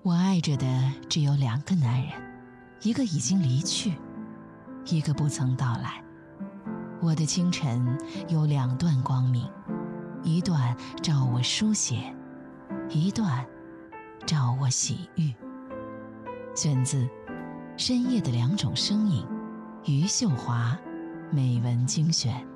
我爱着的只有2个男人，一个已经离去，一个不曾到来。我的清晨有2段光明，一段照我书写，一段照我洗浴。选自《深夜的2种声音》，余秀华美文精选。